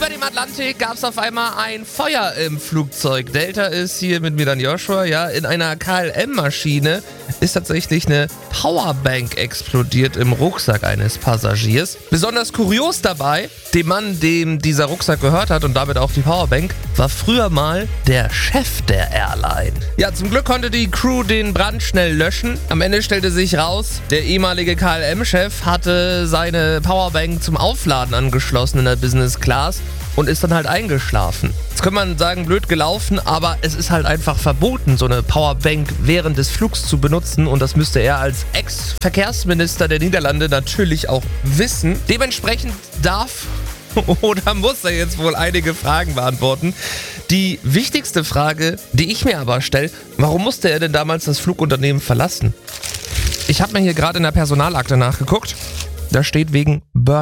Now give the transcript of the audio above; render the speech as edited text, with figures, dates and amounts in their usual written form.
Über dem Atlantik gab es auf einmal ein Feuer im Flugzeug. Delta ist hier mit mir dann Joshua. Ja, in einer KLM-Maschine ist tatsächlich eine Powerbank explodiert im Rucksack eines Passagiers. Besonders kurios dabei, dem Mann, dem dieser Rucksack gehört hat und damit auch die Powerbank, war früher mal der Chef der Airline. Ja, zum Glück konnte die Crew den Brand schnell löschen. Am Ende stellte sich raus, der ehemalige KLM-Chef hatte seine Powerbank zum Aufladen angeschlossen in der Business Class und ist dann halt eingeschlafen. Jetzt könnte man sagen, blöd gelaufen, aber es ist halt einfach verboten, so eine Powerbank während des Flugs zu benutzen und das müsste er als Ex-Verkehrsminister der Niederlande natürlich auch wissen. Dementsprechend darf oder muss er jetzt wohl einige Fragen beantworten. Die wichtigste Frage, die ich mir aber stelle, warum musste er denn damals das Flugunternehmen verlassen? Ich habe mir hier gerade in der Personalakte nachgeguckt, da steht wegen Burnout.